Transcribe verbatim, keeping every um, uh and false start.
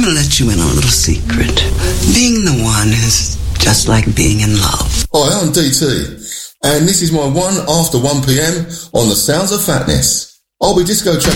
I'm going to let you in on a little secret. Being the one is just like being in love. Hi, I'm D T, and this is my one after one p.m. on the Sounds of Fatness. I'll be disco